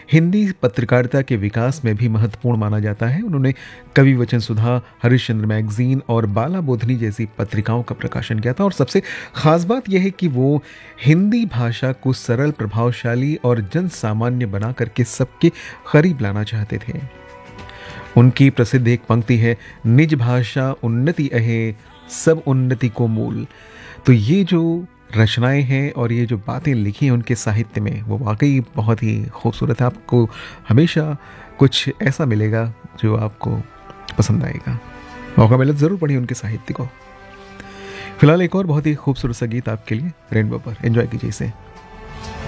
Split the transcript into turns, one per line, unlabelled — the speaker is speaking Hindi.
हिंदी पत्रकारिता के विकास में भी महत्वपूर्ण माना जाता है। उन्होंने कवि वचन सुधा, हरिश्चंद्र मैगजीन और बाला बोधनी जैसी पत्रिकाओं का प्रकाशन किया था। और सबसे खास बात यह है कि वो हिंदी भाषा को सरल, प्रभावशाली और जन सामान्य बना करके सबके करीब लाना चाहते थे। उनकी प्रसिद्ध एक पंक्ति है, निज भाषा उन्नति अहे, सब उन्नति को मूल। तो ये जो रचनाएं हैं और ये जो बातें लिखी हैं उनके साहित्य में, वो वाकई बहुत ही खूबसूरत है। आपको हमेशा कुछ ऐसा मिलेगा जो आपको पसंद आएगा। मौका मिले तो ज़रूर पढ़िए उनके साहित्य को। फिलहाल एक और बहुत ही खूबसूरत सा गीत आपके लिए रेनबो पर, एंजॉय कीजिए इसे।